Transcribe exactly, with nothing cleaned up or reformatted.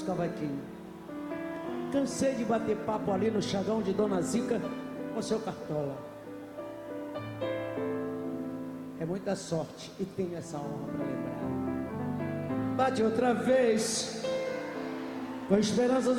cavaquinhos. Cansei de bater papo ali no chagão de Dona Zica com seu Cartola. É muita sorte e tenho essa honra para lembrar. Bate outra vez, com esperança